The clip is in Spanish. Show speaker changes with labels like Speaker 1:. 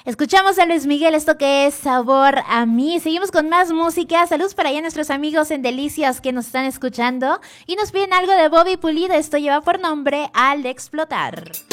Speaker 1: Escuchamos a Luis Miguel, esto que es Sabor a mí. Seguimos con más música. Saludos para allá a nuestros amigos en Delicias que nos están escuchando. Y nos piden algo de Bobby Pulido. Esto lleva por nombre Al Explotar.